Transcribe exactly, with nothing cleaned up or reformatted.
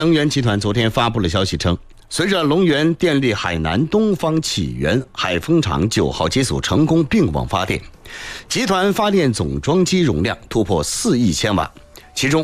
能源集团昨天发布了消息称，随着龙源电力海南东方起源海丰厂九号机组成功并网发电，集团发电总装机容量突破四亿千瓦，